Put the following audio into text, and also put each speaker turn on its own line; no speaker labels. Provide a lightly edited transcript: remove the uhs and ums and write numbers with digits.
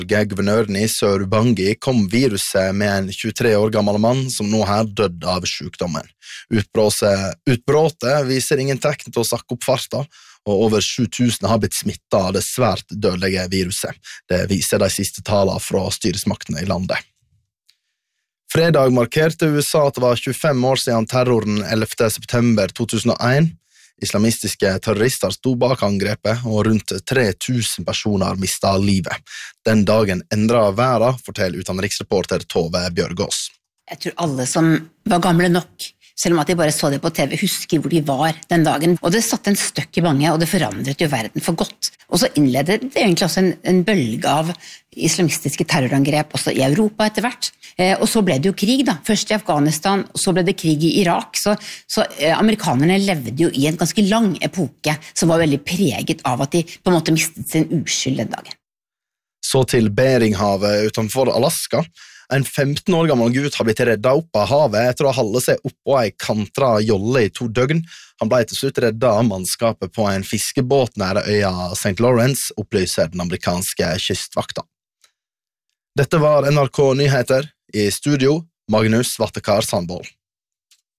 Guvernøren i Sør-Ubangi kom viruset med en 23 år gammel mann som nå har dødd av sykdommen. Utbråtet viser ingen tegn til å sakke opp farta, og over 7000 har blitt smittet av det svært dødelige viruset. Det viser de siste tallene fra styresmaktene i landet. Fredag markerte USA at det var 25 år siden terroren 11. september 2001. Islamistiske terrorister sto bak angrepet, og rundt 3000 personer mistet livet. Den dagen endret verden, forteller utenriksreporter Tove Bjørgaas.
Jeg tror alle som var gamle nok, selv om at de bare så det på TV, husker hvor de var den dagen. Og det satte en støkk i mange, og det forandret jo verden for godt. Og så innledet det egentlig også en bølge av islamistiske terrorangrep også i Europa etter hvert. Og så ble det jo krig da, først i Afghanistan, og så ble det krig i Irak, så amerikanerne levde jo i en ganske lang epoke som var veldig preget av at de på en måte mistet sin uskyld den dagen.
Så til Beringhavet utenfor Alaska. En 15 år gammel gutt har blitt reddet opp av havet etter å holde seg oppå en kantra jolle i 2 døgn. Han ble til slutt reddet av mannskapet på en fiskebåt nære øya St. Lawrence, opplyser den amerikanske kystvakta. Dette var NRK Nyheter. I studio, Magnus Vattekar Sandvold.